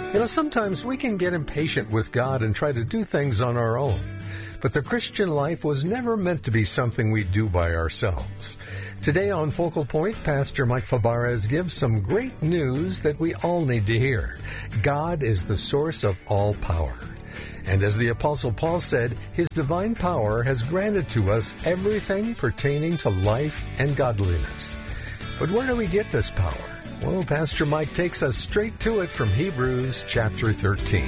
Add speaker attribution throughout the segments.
Speaker 1: Sometimes we can get impatient with God and try to do things on our own. But the Christian life was never meant to be something we do by ourselves. Today on Focal Point, Pastor Mike Fabarez gives some great news that we all need to hear. God is the source of all power. And as the Apostle Paul said, His divine power has granted to us everything pertaining to life and godliness. But where do we get this power? Well, Pastor Mike takes us straight to it from Hebrews chapter 13.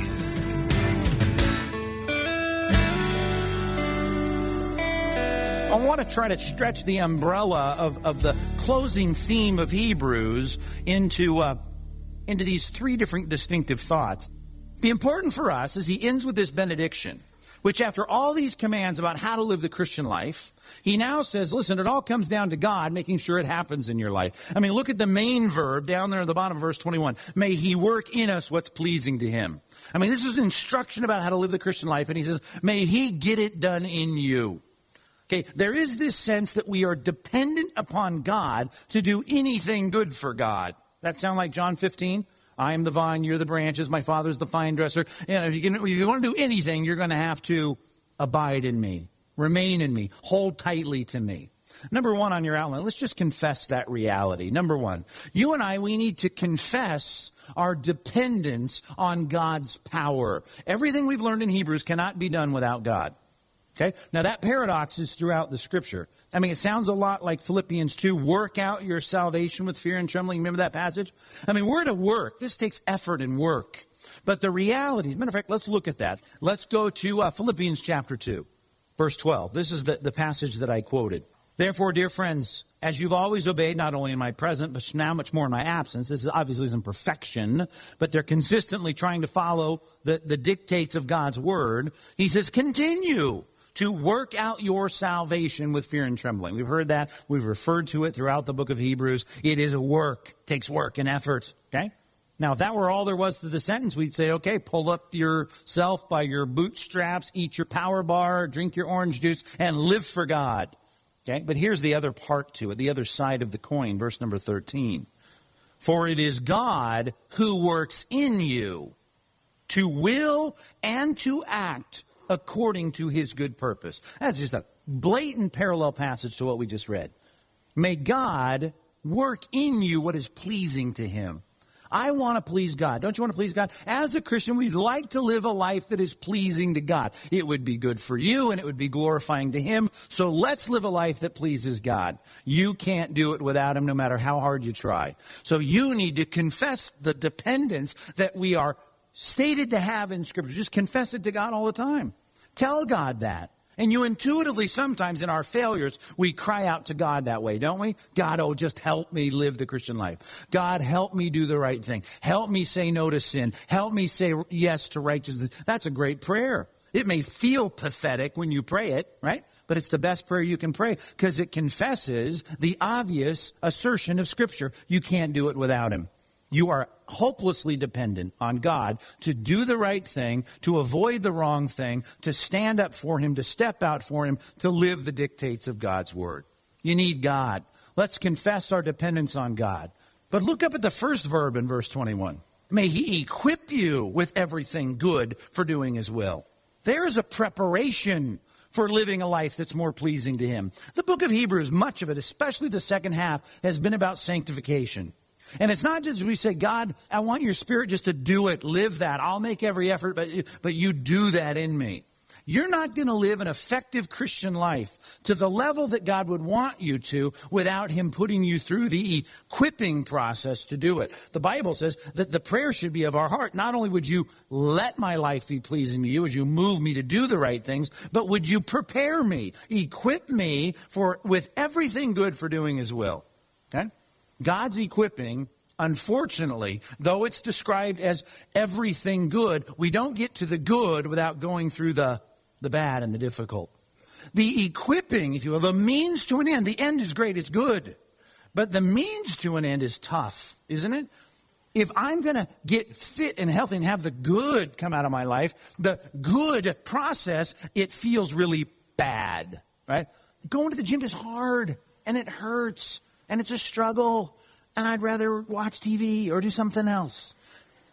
Speaker 2: I want to try to stretch the umbrella of the closing theme of Hebrews into these three different distinctive thoughts. The important for us is he ends with this benediction, which after all these commands about how to live the Christian life, he now says, listen, it all comes down to God making sure it happens in your life. I mean, look at the main verb down there at the bottom of verse 21. May he work in us what's pleasing to him. I mean, this is instruction about how to live the Christian life, and he says, may he get it done in you. Okay, there is this sense that we are dependent upon God to do anything good for God. That sound like John 15? I am the vine, you're the branches, my Father's the vine dresser. If you want to do anything, you're going to have to abide in me, remain in me, hold tightly to me. Number one on your outline, let's just confess that reality. Number one, you and I, we need to confess our dependence on God's power. Everything we've learned in Hebrews cannot be done without God. Okay? Now that paradox is throughout the Scripture. I mean, it sounds a lot like Philippians 2, work out your salvation with fear and trembling. Remember that passage? I mean, we're to work. This takes effort and work. But the reality, as a matter of fact, let's look at that. Let's go to Philippians chapter 2, verse 12. This is the passage that I quoted. Therefore, dear friends, as you've always obeyed, not only in my present, but now much more in my absence, this obviously isn't perfection, but they're consistently trying to follow the dictates of God's word. He says, continue to work out your salvation with fear and trembling. We've heard that. We've referred to it throughout the book of Hebrews. It is a work. It takes work and effort. Okay? Now, if that were all there was to the sentence, we'd say, okay, pull up yourself by your bootstraps, eat your power bar, drink your orange juice, and live for God. Okay? But here's the other part to it, the other side of the coin, verse number 13. For it is God who works in you to will and to act according to his good purpose. That's just a blatant parallel passage to what we just read. May God work in you what is pleasing to him. I want to please God. Don't you want to please God? As a Christian, we'd like to live a life that is pleasing to God. It would be good for you and it would be glorifying to him. So let's live a life that pleases God. You can't do it without him no matter how hard you try. So you need to confess the dependence that we are stated to have in Scripture. Just confess it to God all the time. Tell God that. And you intuitively, sometimes in our failures, we cry out to God that way, don't we? God, oh, just help me live the Christian life. God, help me do the right thing. Help me say no to sin. Help me say yes to righteousness. That's a great prayer. It may feel pathetic when you pray it, right? But it's the best prayer you can pray because it confesses the obvious assertion of Scripture. You can't do it without him. You are hopelessly dependent on God to do the right thing, to avoid the wrong thing, to stand up for him, to step out for him, to live the dictates of God's word. You need God. Let's confess our dependence on God. But look up at the first verb in verse 21. May he equip you with everything good for doing his will. There is a preparation for living a life that's more pleasing to him. The book of Hebrews, much of it, especially the second half, has been about sanctification. And it's not just we say, God, I want your Spirit just to do it, live that. I'll make every effort, but you do that in me. You're not going to live an effective Christian life to the level that God would want you to without him putting you through the equipping process to do it. The Bible says that the prayer should be of our heart. Not only would you let my life be pleasing to you, would you move me to do the right things, but would you prepare me, equip me with everything good for doing his will. Okay? God's equipping, unfortunately, though it's described as everything good, we don't get to the good without going through the bad and the difficult. The equipping, if you will, the means to an end. The end is great, it's good. But the means to an end is tough, isn't it? If I'm going to get fit and healthy and have the good come out of my life, the good process, it feels really bad, right? Going to the gym is hard, and it hurts. And it's a struggle, and I'd rather watch TV or do something else.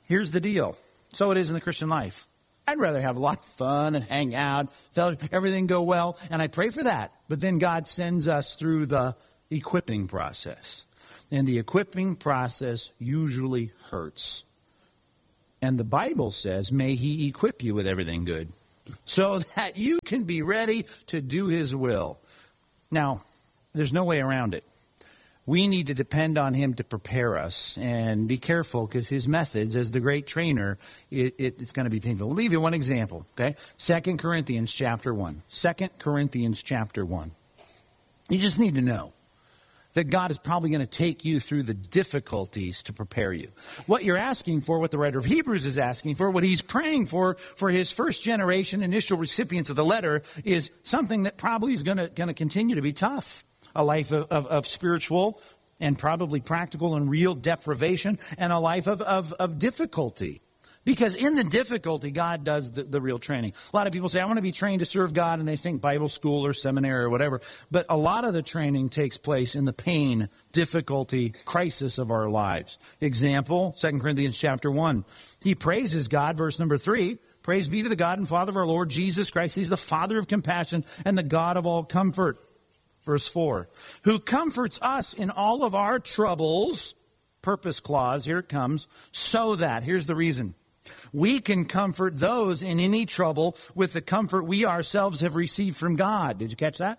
Speaker 2: here's the deal. So it is in the Christian life. I'd rather have a lot of fun and hang out, everything go well, and I pray for that. But then God sends us through the equipping process. And the equipping process usually hurts. And the Bible says, may he equip you with everything good, so that you can be ready to do his will. Now, there's no way around it. We need to depend on him to prepare us, and be careful, because his methods as the great trainer, it's going to be painful. Let me give you one example, okay? 2 Corinthians chapter 1. 2 Corinthians chapter 1. You just need to know that God is probably going to take you through the difficulties to prepare you. What you're asking for, what the writer of Hebrews is asking for, what he's praying for his first generation initial recipients of the letter, is something that probably is going to continue to be tough. A life of spiritual and probably practical and real deprivation, and a life of difficulty. Because in the difficulty, God does the real training. A lot of people say, I want to be trained to serve God, and they think Bible school or seminary or whatever. But a lot of the training takes place in the pain, difficulty, crisis of our lives. Example, 2 Corinthians chapter 1. He praises God, verse number 3. Praise be to the God and Father of our Lord Jesus Christ. He's the Father of compassion and the God of all comfort. Verse 4, who comforts us in all of our troubles, purpose clause, here it comes, so that, here's the reason, we can comfort those in any trouble with the comfort we ourselves have received from God. Did you catch that?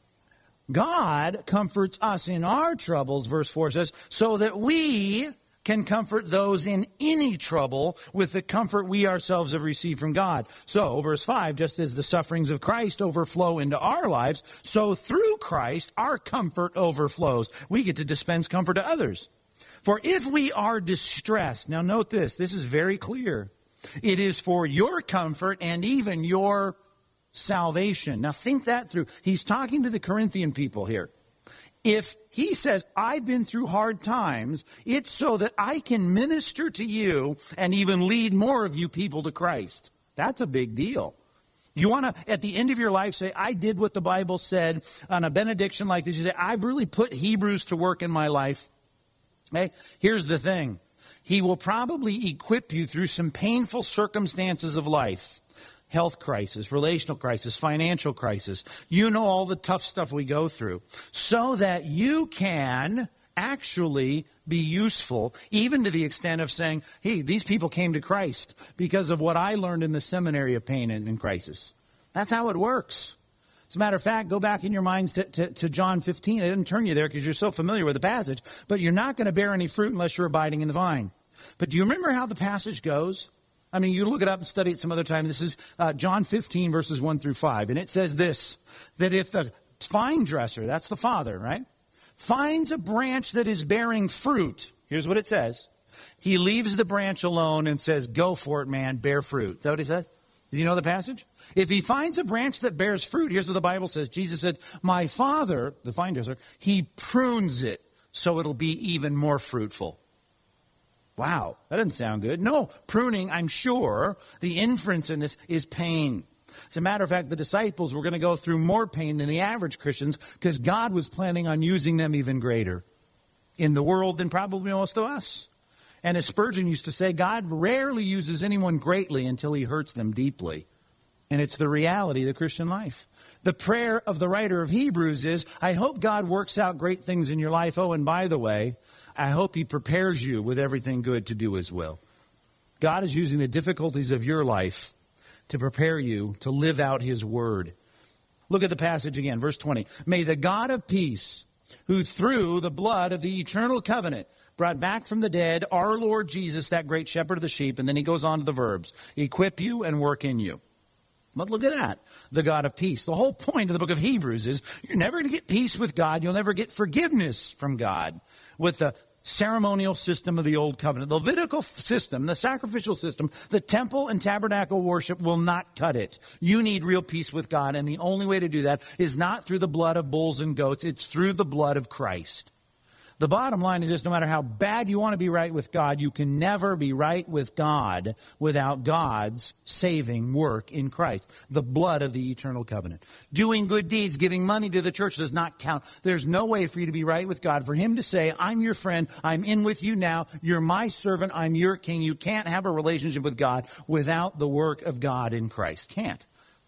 Speaker 2: God comforts us in our troubles, verse 4 says, so that we can comfort those in any trouble with the comfort we ourselves have received from God. So, verse 5, just as the sufferings of Christ overflow into our lives, so through Christ our comfort overflows. We get to dispense comfort to others. For if we are distressed, now note this is very clear. It is for your comfort and even your salvation. Now think that through. He's talking to the Corinthian people here. If he says, I've been through hard times, it's so that I can minister to you and even lead more of you people to Christ. That's a big deal. You want to, at the end of your life, say, I did what the Bible said on a benediction like this. You say, I've really put Hebrews to work in my life. Okay? Here's the thing. He will probably equip you through some painful circumstances of life. Health crisis, relational crisis, financial crisis. You know all the tough stuff we go through. So that you can actually be useful, even to the extent of saying, hey, these people came to Christ because of what I learned in the seminary of pain and crisis. That's how it works. As a matter of fact, go back in your minds to John 15. I didn't turn you there because you're so familiar with the passage. But you're not going to bear any fruit unless you're abiding in the vine. But do you remember how the passage goes? I mean, you look it up and study it some other time. This is John 15, verses 1 through 5. And it says this, that if the vine dresser, that's the Father, right, finds a branch that is bearing fruit, here's what it says. He leaves the branch alone and says, go for it, man, bear fruit. Is that what he says? Do you know the passage? If he finds a branch that bears fruit, here's what the Bible says. Jesus said, my Father, the vine dresser, he prunes it so it'll be even more fruitful. Wow, that doesn't sound good. No, pruning, I'm sure, the inference in this is pain. As a matter of fact, the disciples were going to go through more pain than the average Christians because God was planning on using them even greater in the world than probably most of us. And as Spurgeon used to say, God rarely uses anyone greatly until he hurts them deeply. And it's the reality of the Christian life. The prayer of the writer of Hebrews is, I hope God works out great things in your life. Oh, and by the way, I hope he prepares you with everything good to do his will. God is using the difficulties of your life to prepare you to live out his word. Look at the passage again, verse 20. May the God of peace, who through the blood of the eternal covenant brought back from the dead our Lord Jesus, that great shepherd of the sheep, and then he goes on to the verbs, equip you and work in you. But look at that, the God of peace. The whole point of the book of Hebrews is you're never going to get peace with God. You'll never get forgiveness from God with the ceremonial system of the old covenant. The Levitical system, the sacrificial system, the temple and tabernacle worship will not cut it. You need real peace with God, and the only way to do that is not through the blood of bulls and goats. It's through the blood of Christ. The bottom line is this: no matter how bad you want to be right with God, you can never be right with God without God's saving work in Christ, the blood of the eternal covenant. Doing good deeds, giving money to the church does not count. There's no way for you to be right with God, for him to say, I'm your friend, I'm in with you now, you're my servant, I'm your king. You can't have a relationship with God without the work of God in Christ. Can't.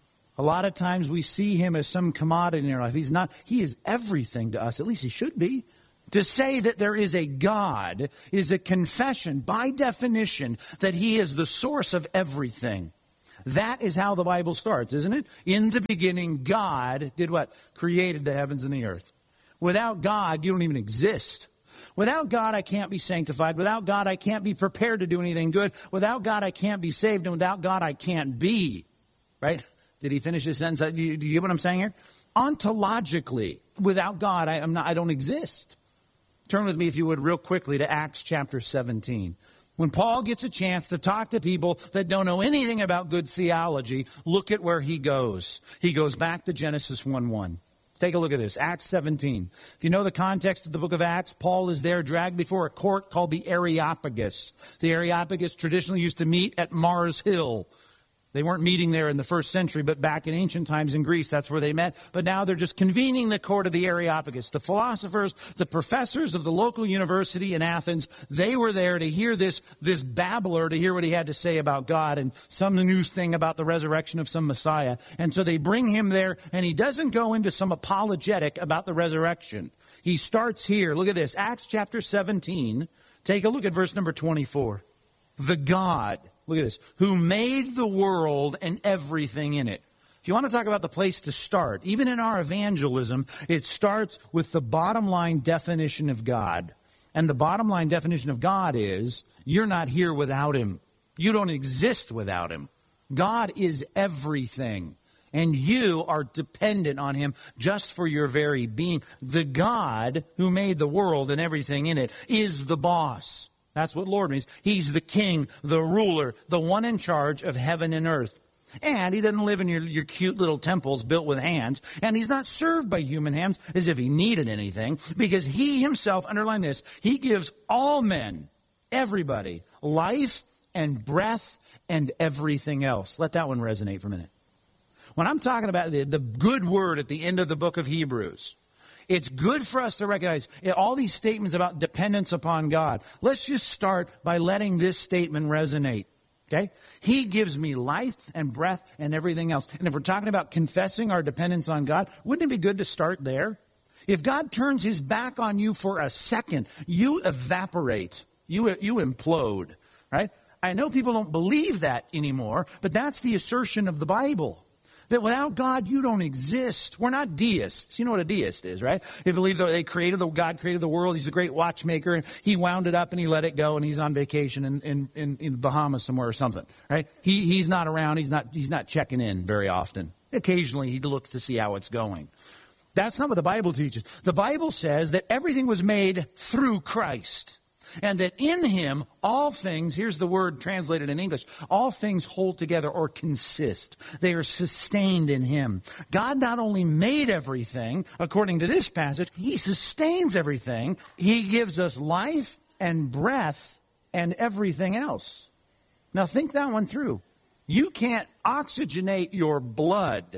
Speaker 2: A lot of times we see him as some commodity in our life. He's not. He is everything to us. At least he should be. To say that there is a God is a confession, by definition, that he is the source of everything. That is how the Bible starts, isn't it? In the beginning, God did what? Created the heavens and the earth. Without God, you don't even exist. Without God, I can't be sanctified. Without God, I can't be prepared to do anything good. Without God, I can't be saved. And without God, I can't be. Right? Did he finish his sentence? Do you get what I'm saying here? Ontologically, without God, I don't exist. Turn with me, if you would, real quickly to Acts chapter 17. When Paul gets a chance to talk to people that don't know anything about good theology, look at where he goes. He goes back to Genesis 1:1. Take a look at this, Acts 17. If you know the context of the book of Acts, Paul is there dragged before a court called the Areopagus. The Areopagus traditionally used to meet at Mars Hill. They weren't meeting there in the first century, but back in ancient times in Greece, that's where they met. But now they're just convening the court of the Areopagus. The philosophers, the professors of the local university in Athens, they were there to hear this babbler, to hear what he had to say about God and some new thing about the resurrection of some Messiah. And so they bring him there, and he doesn't go into some apologetic about the resurrection. He starts here. Look at this, Acts chapter 17. Take a look at verse number 24. The God, look at this, who made the world and everything in it. If you want to talk about the place to start, even in our evangelism, it starts with the bottom line definition of God. And the bottom line definition of God is, you're not here without him. You don't exist without him. God is everything. And you are dependent on him just for your very being. The God who made the world and everything in it is the boss. That's what Lord means. He's the king, the ruler, the one in charge of heaven and earth. And he doesn't live in your cute little temples built with hands. And he's not served by human hands as if he needed anything. Because he himself, underline this, he gives all men, everybody, life and breath and everything else. Let that one resonate for a minute. When I'm talking about the good word at the end of the book of Hebrews, it's good for us to recognize all these statements about dependence upon God. Let's just start by letting this statement resonate. Okay? He gives me life and breath and everything else. And if we're talking about confessing our dependence on God, wouldn't it be good to start there? If God turns his back on you for a second, you evaporate. You implode. Right? I know people don't believe that anymore, but that's the assertion of the Bible. That without God, you don't exist. We're not deists. You know what a deist is, right? They believe that God created the world. He's a great watchmaker, and he wound it up and he let it go, and he's on vacation in Bahamas somewhere or something, right? He's not around. He's not checking in very often. Occasionally, he looks to see how it's going. That's not what the Bible teaches. The Bible says that everything was made through Christ. And that in him, all things, here's the word translated in English, all things hold together or consist. They are sustained in him. God not only made everything, according to this passage, he sustains everything. He gives us life and breath and everything else. Now think that one through. You can't oxygenate your blood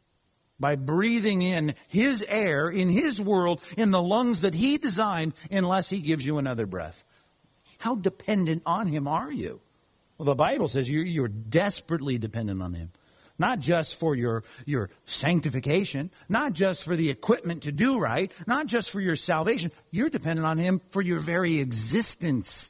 Speaker 2: by breathing in his air, in his world, in the lungs that he designed, unless he gives you another breath. How dependent on him are you? Well, the Bible says you're desperately dependent on him. Not just for your sanctification, not just for the equipment to do right, not just for your salvation. You're dependent on him for your very existence.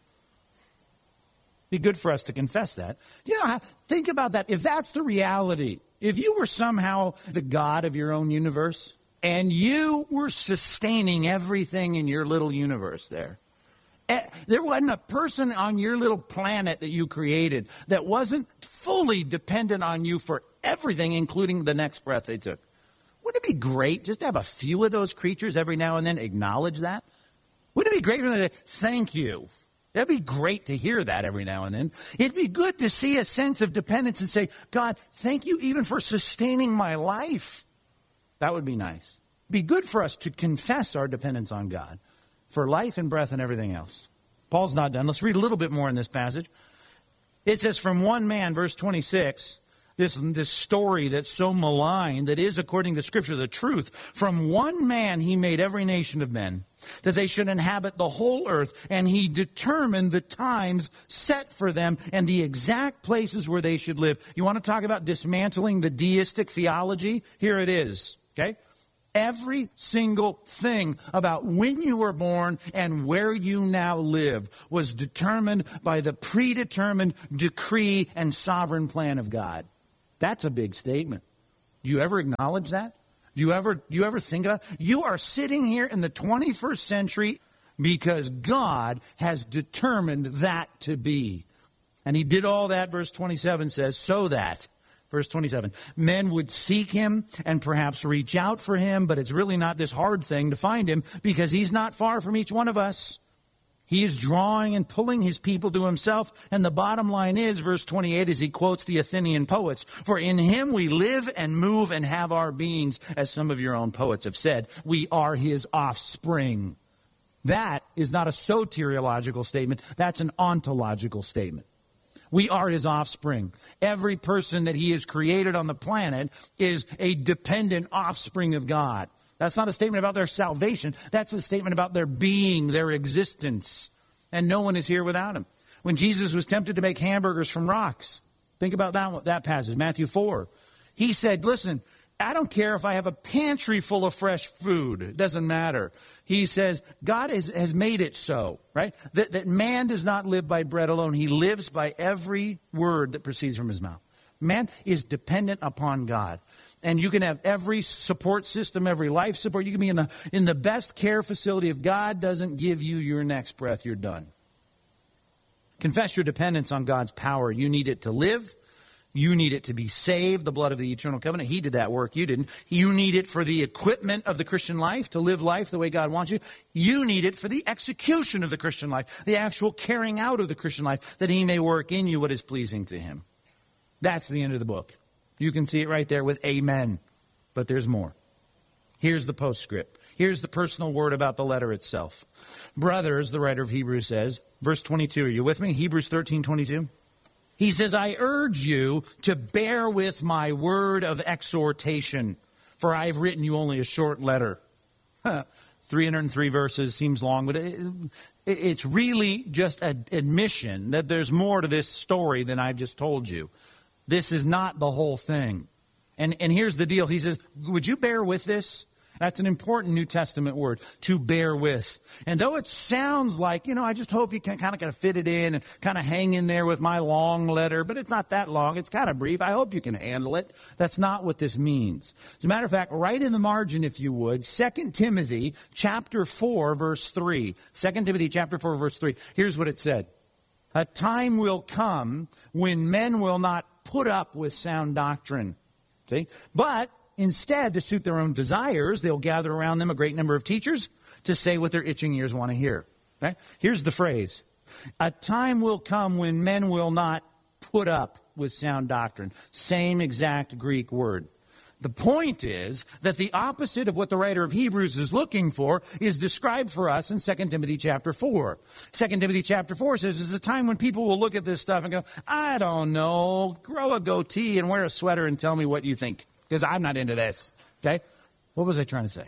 Speaker 2: Be good for us to confess that. Think about that. If that's the reality, if you were somehow the God of your own universe, and you were sustaining everything in your little universe there wasn't a person on your little planet that you created that wasn't fully dependent on you for everything, including the next breath they took. Wouldn't it be great just to have a few of those creatures every now and then acknowledge that? Wouldn't it be great for them to say, thank you? That'd be great to hear that every now and then. It'd be good to see a sense of dependence and say, God, thank you even for sustaining my life. That would be nice. It'd be good for us to confess our dependence on God. for life and breath and everything else. Paul's not done. Let's read a little bit more in this passage. It says, from one man, verse 26, this story that's so maligned, that is, according to Scripture, the truth. From one man he made every nation of men, that they should inhabit the whole earth, and he determined the times set for them and the exact places where they should live. You want to talk about dismantling the deistic theology? Here it is, okay? Every single thing about when you were born and where you now live was determined by the predetermined decree and sovereign plan of God. That's a big statement. Do you ever acknowledge that? Do you ever think about it? You are sitting here in the 21st century because God has determined that to be. And he did all that, verse 27 says, so that, verse 27, men would seek him and perhaps reach out for him, but it's really not this hard thing to find him because he's not far from each one of us. He is drawing and pulling his people to himself. And the bottom line is, verse 28, as he quotes the Athenian poets, for in him we live and move and have our beings, as some of your own poets have said. We are his offspring. That is not a soteriological statement. That's an ontological statement. We are his offspring. Every person that he has created on the planet is a dependent offspring of God. That's not a statement about their salvation. That's a statement about their being, their existence. And no one is here without him. When Jesus was tempted to make hamburgers from rocks, think about that passage, Matthew 4. He said, listen, I don't care if I have a pantry full of fresh food. It doesn't matter. He says, God has made it so, right? That man does not live by bread alone. He lives by every word that proceeds from his mouth. Man is dependent upon God. And you can have every support system, every life support. You can be in the best care facility. If God doesn't give you your next breath, you're done. Confess your dependence on God's power. You need it to live. You need it to be saved, the blood of the eternal covenant. He did that work. You didn't. You need it for the equipment of the Christian life, to live life the way God wants you. You need it for the execution of the Christian life, the actual carrying out of the Christian life, that he may work in you what is pleasing to him. That's the end of the book. You can see it right there with amen. But there's more. Here's the postscript. Here's the personal word about the letter itself. Brothers, the writer of Hebrews says, verse 22, are you with me? Hebrews 13:22. He says, I urge you to bear with my word of exhortation, for I have written you only a short letter. 303 verses seems long, but it's really just an admission that there's more to this story than I just told you. This is not the whole thing. And here's the deal. He says, would you bear with this? That's an important New Testament word, to bear with. And though it sounds like, I just hope you can kind of fit it in and kind of hang in there with my long letter, but it's not that long. It's kind of brief. I hope you can handle it. That's not what this means. As a matter of fact, right in the margin, if you would, 2 Timothy chapter 4, verse 3. 2 Timothy chapter 4, verse 3. Here's what it said. A time will come when men will not put up with sound doctrine. See? But instead, to suit their own desires, they'll gather around them a great number of teachers to say what their itching ears want to hear. Okay? Here's the phrase. A time will come when men will not put up with sound doctrine. Same exact Greek word. The point is that the opposite of what the writer of Hebrews is looking for is described for us in 2 Timothy chapter 4. 2 Timothy chapter 4 says there's a time when people will look at this stuff and go, I don't know, grow a goatee and wear a sweater and tell me what you think, because I'm not into this. Okay? What was I trying to say?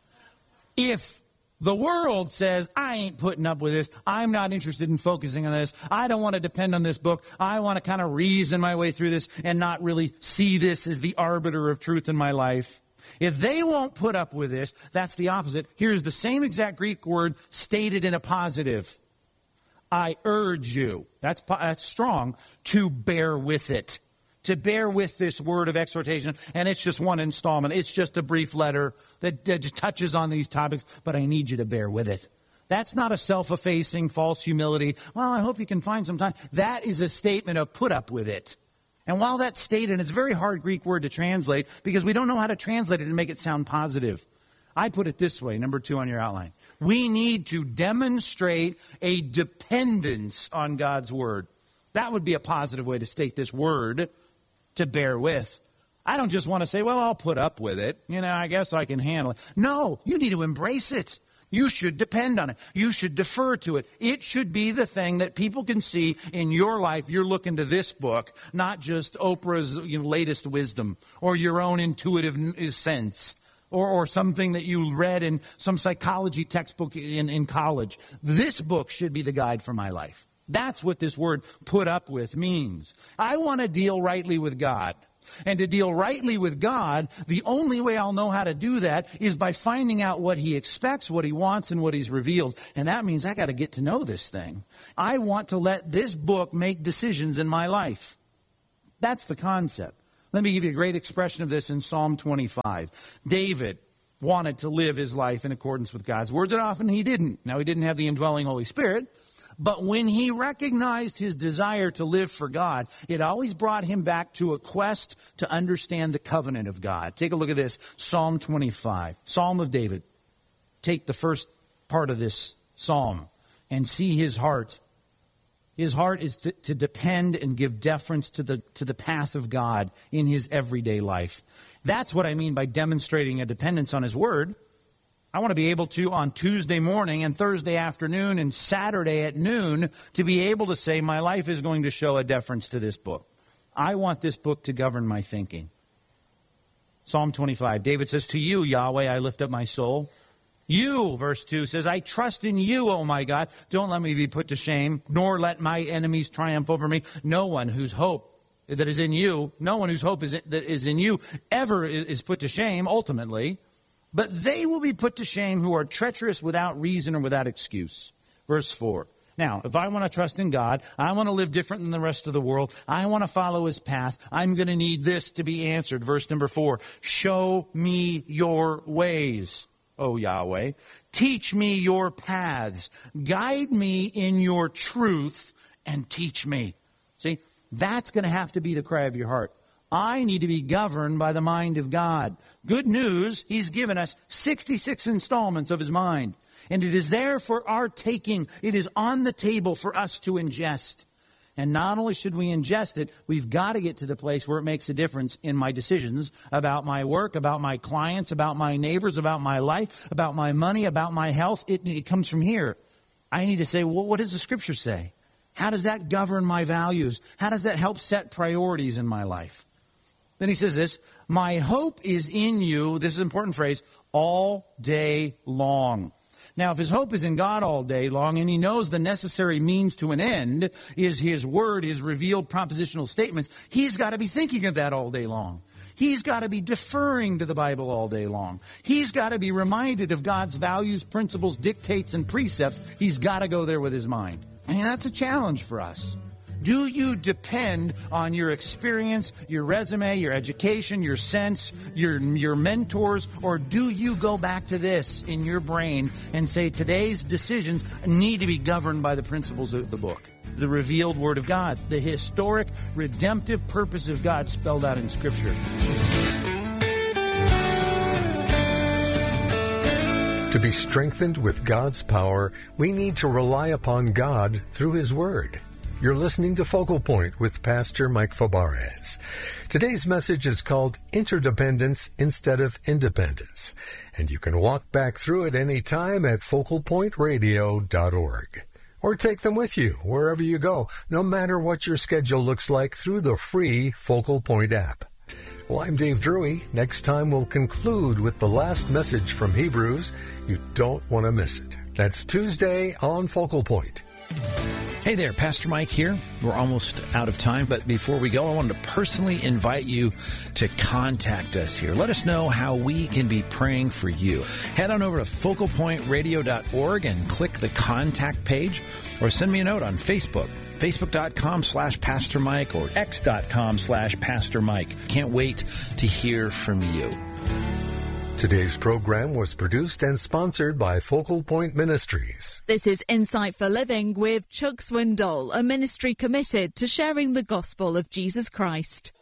Speaker 2: If the world says, I ain't putting up with this. I'm not interested in focusing on this. I don't want to depend on this book. I want to kind of reason my way through this and not really see this as the arbiter of truth in my life. If they won't put up with this, that's the opposite. Here's the same exact Greek word stated in a positive. I urge you, that's strong, to bear with it. To bear with this word of exhortation, and it's just one installment. It's just a brief letter that just touches on these topics, but I need you to bear with it. That's not a self-effacing, false humility. Well, I hope you can find some time. That is a statement of put up with it. And while that's stated, it's a very hard Greek word to translate because we don't know how to translate it and make it sound positive. I put it this way, number 2 on your outline. We need to demonstrate a dependence on God's word. That would be a positive way to state this word, to bear with. I don't just want to say, well, I'll put up with it. I guess I can handle it. No, you need to embrace it. You should depend on it. You should defer to it. It should be the thing that people can see in your life. You're looking to this book, not just Oprah's latest wisdom or your own intuitive sense or something that you read in some psychology textbook in college. This book should be the guide for my life. That's what this word put up with means. I want to deal rightly with God. And to deal rightly with God, the only way I'll know how to do that is by finding out what he expects, what he wants, and what he's revealed. And that means I got to get to know this thing. I want to let this book make decisions in my life. That's the concept. Let me give you a great expression of this in Psalm 25. David wanted to live his life in accordance with God's word, and often he didn't. Now, he didn't have the indwelling Holy Spirit. But when he recognized his desire to live for God, it always brought him back to a quest to understand the covenant of God. Take a look at this, Psalm 25, Psalm of David. Take the first part of this psalm and see his heart. His heart is to depend and give deference to the path of God in his everyday life. That's what I mean by demonstrating a dependence on his word. I want to be able to, on Tuesday morning and Thursday afternoon and Saturday at noon, to be able to say my life is going to show a deference to this book. I want this book to govern my thinking. Psalm 25, David says, to you, Yahweh, I lift up my soul. You, verse 2, says, I trust in you, O my God. Don't let me be put to shame, nor let my enemies triumph over me. No one whose hope that is in you, no one whose hope that is in you ever is put to shame, ultimately. But they will be put to shame who are treacherous without reason or without excuse. Verse 4. Now, if I want to trust in God, I want to live different than the rest of the world, I want to follow his path, I'm going to need this to be answered. Verse number 4. Show me your ways, O Yahweh. Teach me your paths. Guide me in your truth and teach me. See, that's going to have to be the cry of your heart. I need to be governed by the mind of God. Good news, he's given us 66 installments of his mind. And it is there for our taking. It is on the table for us to ingest. And not only should we ingest it, we've got to get to the place where it makes a difference in my decisions about my work, about my clients, about my neighbors, about my life, about my money, about my health. It comes from here. I need to say, well, what does the Scripture say? How does that govern my values? How does that help set priorities in my life? Then he says this, my hope is in you, this is an important phrase, all day long. Now, if his hope is in God all day long, and he knows the necessary means to an end is his word, his revealed propositional statements, he's got to be thinking of that all day long. He's got to be deferring to the Bible all day long. He's got to be reminded of God's values, principles, dictates, and precepts. He's got to go there with his mind. And that's a challenge for us. Do you depend on your experience, your resume, your education, your sense, your mentors, or do you go back to this in your brain and say today's decisions need to be governed by the principles of the book, the revealed Word of God, the historic, redemptive purpose of God spelled out in Scripture?
Speaker 1: To be strengthened with God's power, we need to rely upon God through His Word. You're listening to Focal Point with Pastor Mike Fabarez. Today's message is called Interdependence Instead of Independence, and you can walk back through it any time at focalpointradio.org. Or take them with you wherever you go, no matter what your schedule looks like, through the free Focal Point app. Well, I'm Dave Drury. Next time we'll conclude with the last message from Hebrews. You don't want to miss it. That's Tuesday on Focal Point.
Speaker 3: Hey there, Pastor Mike here. We're almost out of time, but before we go, I wanted to personally invite you to contact us here. Let us know how we can be praying for you. Head on over to focalpointradio.org and click the contact page, or send me a note on Facebook, facebook.com/Pastor Mike or x.com/Pastor Mike. Can't wait to hear from you.
Speaker 1: Today's program was produced and sponsored by Focal Point Ministries.
Speaker 4: This is Insight for Living with Chuck Swindoll, a ministry committed to sharing the gospel of Jesus Christ.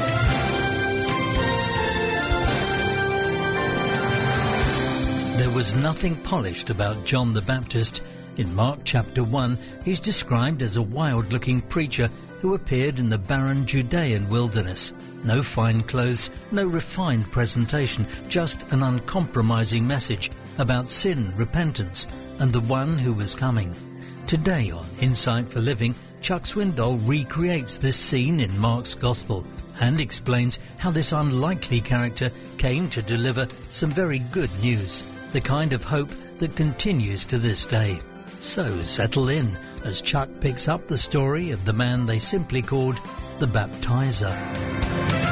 Speaker 5: There was nothing polished about John the Baptist. In Mark chapter 1, he's described as a wild-looking preacher who appeared in the barren Judean wilderness. No fine clothes, no refined presentation, just an uncompromising message, about sin, repentance, and the one who was coming. Today on Insight for Living, Chuck Swindoll recreates this scene in Mark's Gospel and explains how this unlikely character came to deliver some very good news, the kind of hope that continues to this day. So settle in as Chuck picks up the story of the man they simply called the Baptizer.